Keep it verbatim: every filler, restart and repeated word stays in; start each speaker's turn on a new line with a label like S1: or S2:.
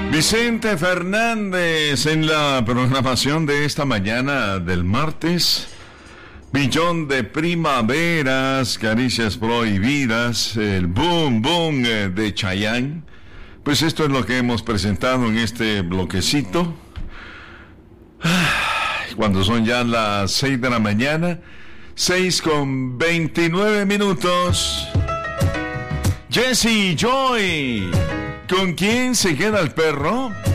S1: Vicente Fernández en la programación de esta mañana del martes. Millón de primaveras, caricias prohibidas, el boom boom de Chayanne. Pues esto es lo que hemos presentado en este bloquecito. Cuando son ya las seis de la mañana, seis con veintinueve minutos. Jesse Joy, ¿con quién se queda el perro?